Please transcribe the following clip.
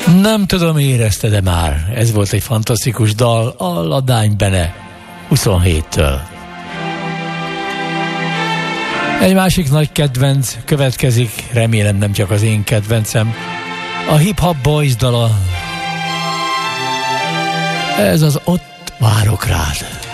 Nem tudom, érezted-e már? Ez volt egy fantasztikus dal, a Ladány Bene 27-től. Egy másik nagy kedvenc következik, remélem nem csak az én kedvencem, a Hip Hop Boys dala. Ez az Ott várok rád.